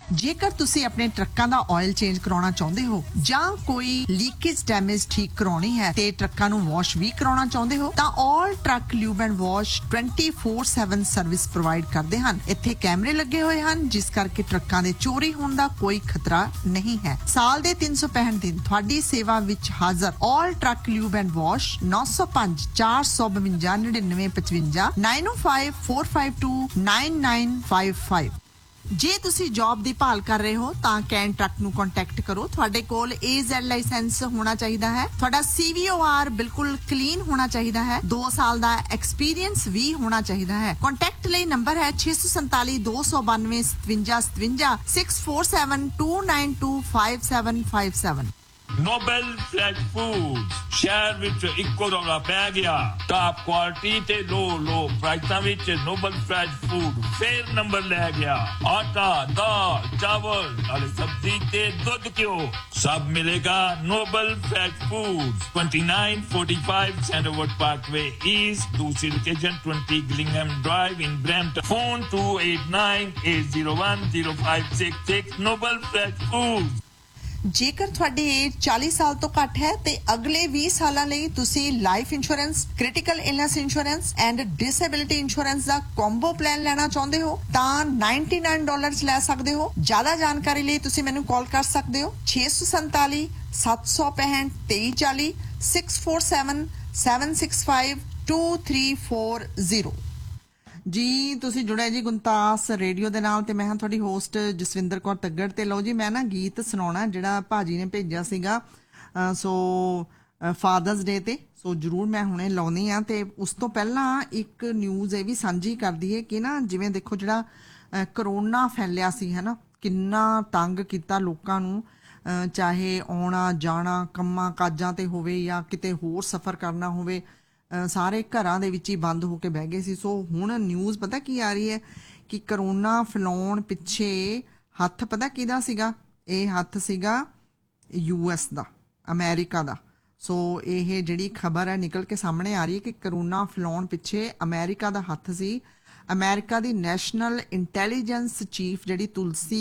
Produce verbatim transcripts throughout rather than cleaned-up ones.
ਜੇਕਰ ਤੁਸੀਂ ਆਪਣੇ ਟਰੱਕਾਂ ਦਾ ਆਇਲ ਚੇਂਜ ਕਰਾਉਣਾ ਚਾਹੁੰਦੇ ਹੋ ਜਾਂ ਕੋਈ ਲੀਕੇਜ ਡੈਮੇਜ ਠੀਕ ਕਰਾਉਣੀ ਹੈ ਤੇ ਟਰੱਕਾਂ ਨੂੰ ਵਾਸ਼ ਵੀ ਕਰਾਉਣਾ ਚਾਹੁੰਦੇ ਹੋ ਤਾਂ ਆਲ truck lube and wash twenty four seven service provide ਕਰਦੇ ਹਨ। ਇੱਥੇ ਕੈਮਰੇ ਲੱਗੇ ਹੋਏ ਹਨ ਜਿਸ ਕਰਕੇ ਟਰੱਕਾਂ ਦੇ ਚੋਰੀ ਹੋਣ ਦਾ ਕੋਈ ਖਤਰਾ ਨਹੀਂ ਹੈ। ਸਾਲ ਦੇ ਤਿੰਨ ਸੌ ਪੈਂਹਠ ਦਿਨ ਤੁਹਾਡੀ ਸੇਵਾ ਵਿੱਚ ਹਾਜ਼ਰ ਆਲ ਟਰੱਕ ਲਿਊਬ ਐਂਡ ਵਾਸ਼ ਨੌ ਸੌ ਪੰਜ ਚਾਰ ਸੌ ਬਵੰਜਾ ਨੜਿਨਵੇਂ ਪਚਵੰਜਾ nine O five four five to nine nine five five. ਜੇ ਤੁਸੀਂ ਜੌਬ ਦੀ ਭਾਲ ਕਰ ਰਹੇ ਹੋ ਤਾਂ ਕੈਨ ਟਰੱਕ ਨੂੰ ਕੰਟੈਕਟ ਕਰੋ। ਤੁਹਾਡੇ ਕੋਲ ਏ ਜ਼ੈਡ ਲਾਇਸੈਂਸ ਹੋਣਾ ਚਾਹੀਦਾ ਹੈ। ਤੁਹਾਡਾ ਸੀ ਵੀ ਓ ਆਰ ਬਿਲਕੁਲ ਕਲੀਨ ਹੋਣਾ ਚਾਹੀਦਾ ਹੈ। ਦੋ ਸਾਲ ਦਾ ਐਕਸਪੀਰੀਅੰਸ ਵੀ ਹੋਣਾ ਚਾਹੀਦਾ ਹੈ। ਕੰਟੈਕਟ ਲਈ ਨੰਬਰ ਹੈ ਛੇ ਸੌ ਸੰਤਾਲੀ ਦੋ ਸੌ ਬਾਨਵੇਂ ਸਤਵੰਜਾ ਸਤਵੰਜਾ six four seven to nine to five seven five seven. Nobel fresh food ਸ਼ਹਿਰ ਵਿੱਚ ਇੱਕੋ ਰੌਲਾ ਪੈ ਗਿਆ। ਟਾਪ ਕੁਆਲਿਟੀ ਤੇ ਲੋ ਲੋ ਪ੍ਰਾਈਸਾਂ ਵਿੱਚ ਨੋਬਲ ਫਰੈਸ਼ ਫੂਡ ਫੇਰ ਨੰਬਰ ਲੈ ਗਿਆ। ਆਟਾ, ਦਾਲ, ਚਾਵਲ ਨਾਲੇ ਸਬਜ਼ੀ ਤੇ ਦੁੱਧ ਘਿਓ ਸਭ ਮਿਲੇਗਾ Nobel fresh food twenty nine forty five ਸੈਂਡਰਵੁੱਡ Parkway East. ਦੂਸਰੀ location twenty ਗਿਲਿੰਗਹਮ drive in Brampton. Phone to eight nine eight zero one zero five six six. Nobel fresh food. ਜੇਕਰ ਤੁਹਾਡੀ ਏਜ ਚਾਲੀ ਸਾਲ ਤੋਂ ਘੱਟ ਹੈ ਤੇ ਅਗਲੇ ਵੀਹ ਸਾਲਾਂ ਲਈ ਤੁਸੀਂ life insurance, critical illness insurance and disability insurance the combo plan ਲੈਣਾ ਚਾਹੁੰਦੇ ਹੋ ਤਾਂ ਨਿਨਆਨਵੇਂ ਡਾਲਰਸ ਲੈ ਸਕਦੇ ਹੋ। ਜ਼ਿਆਦਾ ਜਾਣਕਾਰੀ ਲਈ ਤੁਸੀਂ ਮੈਨੂੰ ਕਾਲ ਕਰ ਸਕਦੇ ਹੋ ਛੇ ਸੌ ਸੰਤਾਲੀ ਸੱਤ ਸੌ ਪੈਂਹਠ ਤੇਈ ਚਾਲੀ six four seven seven six five two three four zero. ਜੀ ਤੁਸੀਂ ਜੁੜੇ ਜੀ ਗੁੰਤਾਸ ਰੇਡੀਓ ਦੇ ਨਾਲ ਤੇ ਮੈਂ ਹਾਂ ਤੁਹਾਡੀ ਹੋਸਟ ਜਸਵਿੰਦਰ ਕੌਰ ਤੱਗੜ। ਤੇ ਲਓ ਜੀ ਮੈਂ ਨਾ ਗੀਤ ਸੁਣਾਉਣਾ ਜਿਹੜਾ ਭਾਜੀ ਨੇ ਭੇਜਿਆ ਸੀਗਾ ਸੋ ਫਾਦਰਸ ਡੇ ਤੇ। ਸੋ ਜ਼ਰੂਰ ਮੈਂ ਹੁਣੇ ਲਾਉਣੀ ਆ। ਤੇ ਉਸ ਤੋਂ ਪਹਿਲਾਂ ਇੱਕ ਨਿਊਜ਼ ਇਹ ਵੀ ਸਾਂਝੀ ਕਰਦੀ ਹੈ ਕਿ ਨਾ ਜਿਵੇਂ ਦੇਖੋ ਜਿਹੜਾ ਕਰੋਨਾ ਫੈਲਿਆ ਸੀ ਹੈ ਨਾ, ਕਿੰਨਾ ਤੰਗ ਕੀਤਾ ਲੋਕਾਂ ਨੂੰ, ਚਾਹੇ ਆਉਣਾ ਜਾਣਾ ਕੰਮਾਂ ਕਾਜਾਂ ਤੇ ਹੋਵੇ ਜਾਂ ਕਿਤੇ ਹੋਰ ਸਫ਼ਰ ਕਰਨਾ ਹੋਵੇ, ਸਾਰੇ ਘਰਾਂ ਦੇ ਵਿੱਚ ਹੀ ਬੰਦ ਹੋ ਕੇ ਬਹਿ ਗਏ ਸੀ। ਸੋ ਹੁਣ ਨਿਊਜ਼ ਪਤਾ ਕੀ ਆ ਰਹੀ ਹੈ ਕਿ ਕਰੋਨਾ ਫੈਲਾਉਣ ਪਿੱਛੇ ਹੱਥ ਪਤਾ ਕਿਹਦਾ ਸੀਗਾ? ਇਹ ਹੱਥ ਸੀਗਾ ਯੂ ਐਸ ਦਾ, ਅਮਰੀਕਾ ਦਾ। ਸੋ ਇਹ ਜਿਹੜੀ ਖਬਰ ਹੈ ਨਿਕਲ ਕੇ ਸਾਹਮਣੇ ਆ ਰਹੀ ਹੈ ਕਿ ਕਰੋਨਾ ਫੈਲਾਉਣ ਪਿੱਛੇ ਅਮਰੀਕਾ ਦਾ ਹੱਥ ਸੀ। ਅਮਰੀਕਾ ਦੀ ਨੈਸ਼ਨਲ ਇੰਟੈਲੀਜੈਂਸ ਚੀਫ ਜਿਹੜੀ ਤੁਲਸੀ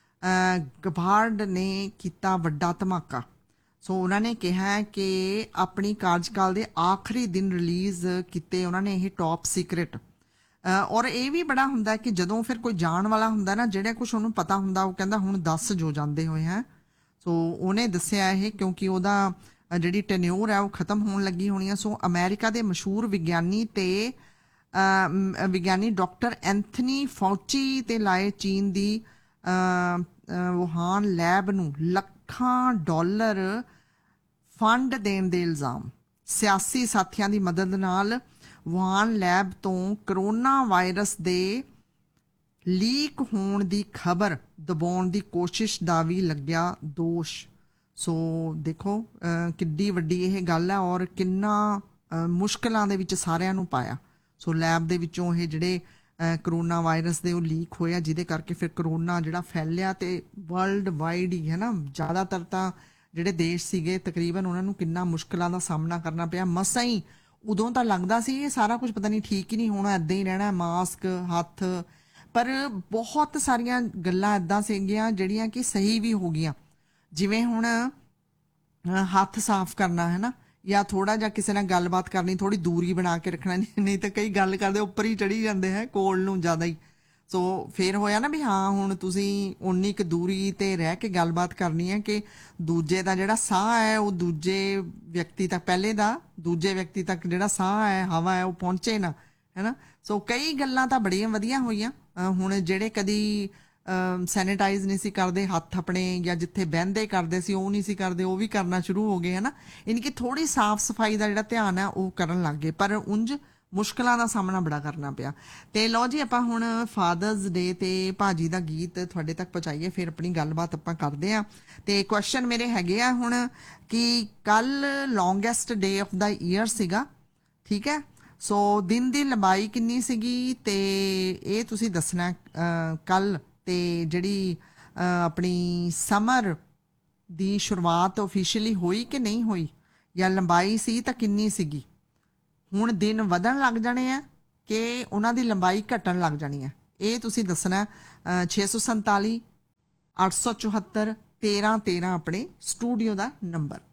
ਗਬਾਰਡ ਨੇ ਕੀਤਾ ਵੱਡਾ ਧਮਾਕਾ। ਸੋ ਉਹਨਾਂ ਨੇ ਕਿਹਾ ਕਿ ਆਪਣੀ ਕਾਰਜਕਾਲ ਦੇ ਆਖਰੀ ਦਿਨ ਰਿਲੀਜ਼ ਕੀਤੇ ਉਹਨਾਂ ਨੇ ਇਹ ਟੌਪ ਸੀਕ੍ਰੇਟ। ਔਰ ਇਹ ਵੀ ਬੜਾ ਹੁੰਦਾ ਕਿ ਜਦੋਂ ਫਿਰ ਕੋਈ ਜਾਣ ਵਾਲਾ ਹੁੰਦਾ ਨਾ, ਜਿਹੜਾ ਕੁਝ ਉਹਨੂੰ ਪਤਾ ਹੁੰਦਾ ਉਹ ਕਹਿੰਦਾ ਹੁਣ ਦੱਸ ਜੋ ਜਾਂਦੇ ਹੋਏ ਹੈ। ਸੋ ਉਹਨੇ ਦੱਸਿਆ ਇਹ ਕਿਉਂਕਿ ਉਹਦਾ ਜਿਹੜੀ ਟੈਨਿਓਰ ਹੈ ਉਹ ਖਤਮ ਹੋਣ ਲੱਗੀ ਹੋਣੀ ਹੈ। ਸੋ ਅਮਰੀਕਾ ਦੇ ਮਸ਼ਹੂਰ ਵਿਗਿਆਨੀ ਤੇ ਵਿਗਿਆਨੀ ਡਾਕਟਰ ਐਂਥਨੀ ਫੌਚੀ ਤੇ ਲਾਏ ਚੀਨ ਦੀ ਵੁਹਾਨ ਲੈਬ ਨੂੰ ਲੱਖਾਂ ਡਾਲਰ ਫੰਡ ਦੇਣ ਦੇ ਇਲਜ਼ਾਮ। ਸਿਆਸੀ ਸਾਥੀਆਂ ਦੀ ਮਦਦ ਨਾਲ ਵੁਹਾਨ ਲੈਬ ਤੋਂ ਕਰੋਨਾ ਵਾਇਰਸ ਦੇ ਲੀਕ ਹੋਣ ਦੀ ਖਬਰ ਦਬਾਉਣ ਦੀ ਕੋਸ਼ਿਸ਼ ਦਾ ਵੀ ਲੱਗਿਆ ਦੋਸ਼। ਸੋ ਦੇਖੋ ਕਿੱਡੀ ਵੱਡੀ ਇਹ ਗੱਲ ਹੈ ਔਰ ਕਿੰਨਾ ਮੁਸ਼ਕਲਾਂ ਦੇ ਵਿੱਚ ਸਾਰਿਆਂ ਨੂੰ ਪਾਇਆ। ਸੋ ਲੈਬ ਦੇ ਵਿੱਚੋਂ ਇਹ ਜਿਹੜੇ ਕਰੋਨਾ ਵਾਇਰਸ ਦੇ ਉਹ ਲੀਕ ਹੋਇਆ ਜਿਹਦੇ ਕਰਕੇ ਫਿਰ ਕਰੋਨਾ ਜਿਹੜਾ ਫੈਲਿਆ ਤੇ ਵਰਲਡ ਵਾਈਡ ਹੀ ਹੈ ਨਾ, ਜ਼ਿਆਦਾਤਰ ਤਾਂ ਜਿਹੜੇ ਦੇਸ਼ ਸੀਗੇ ਤਕਰੀਬਨ ਉਹਨਾਂ ਨੂੰ ਕਿੰਨਾ ਮੁਸ਼ਕਲਾਂ ਦਾ ਸਾਹਮਣਾ ਕਰਨਾ ਪਿਆ। ਮਸਾਂ ਹੀ ਉਦੋਂ ਤਾਂ ਲੱਗਦਾ ਸੀ ਇਹ ਸਾਰਾ ਕੁਝ ਪਤਾ ਨਹੀਂ ਠੀਕ ਹੀ ਨਹੀਂ ਹੋਣਾ, ਇੱਦਾਂ ਹੀ ਰਹਿਣਾ, ਮਾਸਕ ਹੱਥ, ਪਰ ਬਹੁਤ ਸਾਰੀਆਂ ਗੱਲਾਂ ਇੱਦਾਂ ਸੀਗੀਆਂ ਜਿਹੜੀਆਂ ਕਿ ਸਹੀ ਵੀ ਹੋ ਗਈਆਂ। ਜਿਵੇਂ ਹੁਣ ਹੱਥ ਸਾਫ਼ ਕਰਨਾ ਹੈ ਨਾ, ਜਾਂ ਥੋੜਾ ਜਿਹਾ ਕਿਸੇ ਨਾਲ ਗੱਲਬਾਤ ਕਰਨੀ, ਥੋੜੀ ਦੂਰੀ ਬਣਾ ਕੇ ਰੱਖਣਾ, ਨਹੀਂ ਤਾਂ ਕਈ ਗੱਲ ਕਰਦੇ ਉੱਪਰ ਹੀ ਚੜੀ ਜਾਂਦੇ ਹੈ ਕੋਲ ਨੂੰ ਜ਼ਿਆਦਾ ਹੀ। ਸੋ ਫਿਰ ਹੋਇਆ ਨਾ ਵੀ ਹਾਂ ਹੁਣ ਤੁਸੀਂ ਉਨੀ ਕੁ ਦੂਰੀ ਤੇ ਰਹਿ ਕੇ ਗੱਲਬਾਤ ਕਰਨੀ ਹੈ ਕਿ ਦੂਜੇ ਦਾ ਜਿਹੜਾ ਸਾਹ ਹੈ ਉਹ ਦੂਜੇ ਵਿਅਕਤੀ ਤੱਕ, ਪਹਿਲੇ ਦਾ ਦੂਜੇ ਵਿਅਕਤੀ ਤੱਕ ਜਿਹੜਾ ਸਾਹ ਹੈ ਹਵਾ ਹੈ ਉਹ ਪਹੁੰਚੇ ਨਾ, ਹੈ ਨਾ। ਸੋ ਕਈ ਗੱਲਾਂ ਤਾਂ ਬੜੀਆਂ ਵਧੀਆ ਹੋਈਆਂ। ਹੁਣ ਜਿਹੜੇ ਕਦੀ ਸੈਨੀਟਾਈਜ਼ ਨਹੀਂ ਸੀ ਕਰਦੇ ਹੱਥ ਆਪਣੇ, ਜਾਂ ਜਿੱਥੇ ਬਹਿੰਦੇ ਕਰਦੇ ਸੀ ਉਹ ਨਹੀਂ ਸੀ ਕਰਦੇ, ਉਹ ਵੀ ਕਰਨਾ ਸ਼ੁਰੂ ਹੋ ਗਏ ਹੈ ਨਾ। ਯਾਨੀ ਕਿ ਥੋੜ੍ਹੀ ਸਾਫ਼ ਸਫਾਈ ਦਾ ਜਿਹੜਾ ਧਿਆਨ ਹੈ ਉਹ ਕਰਨ ਲੱਗ ਗਏ, ਪਰ ਉਂਝ ਮੁਸ਼ਕਲਾਂ ਦਾ ਸਾਹਮਣਾ ਬੜਾ ਕਰਨਾ ਪਿਆ। ਤੇ ਲਓ ਜੀ ਆਪਾਂ ਹੁਣ ਫਾਦਰਸ ਡੇ ਤੇ ਭਾਜੀ ਦਾ ਗੀਤ ਤੁਹਾਡੇ ਤੱਕ ਪਹੁੰਚਾਈਏ, ਫਿਰ ਆਪਣੀ ਗੱਲਬਾਤ ਆਪਾਂ ਕਰਦੇ ਹਾਂ। ਤੇ ਕੁਐਸਚਨ ਮੇਰੇ ਹੈਗੇ ਆ ਹੁਣ ਕਿ ਕੱਲ longest day of the year ਸੀਗਾ, ਠੀਕ ਹੈ। ਸੋ ਦਿਨ ਦੀ ਲੰਬਾਈ ਕਿੰਨੀ ਸੀਗੀ ਤੇ ਇਹ ਤੁਸੀਂ ਦੱਸਣਾ ਕੱਲ। ਤੇ ਜਿਹੜੀ ਆਪਣੀ ਸਮਰ ਦੀ ਸ਼ੁਰੂਆਤ ਆਫੀਸ਼ੀਅਲੀ ਹੋਈ ਕਿ ਨਹੀਂ ਹੋਈ, ਜਾਂ ਲੰਬਾਈ ਸੀ ਤਾਂ ਕਿੰਨੀ ਸੀਗੀ। ਹੁਣ ਦਿਨ ਵਧਣ ਲੱਗ ਜਾਣੇ ਆ ਕਿ ਉਹਨਾਂ ਦੀ ਲੰਬਾਈ ਘਟਣ ਲੱਗ ਜਾਣੀ ਹੈ, ਇਹ ਤੁਸੀਂ ਦੱਸਣਾ। ਛੇ ਸੌ ਸੰਤਾਲੀ ਅੱਠ ਸੌ ਚੁਹੱਤਰ ਤੇਰਾਂ ਤੇਰਾਂ ਆਪਣੇ ਸਟੂਡੀਓ ਦਾ ਨੰਬਰ।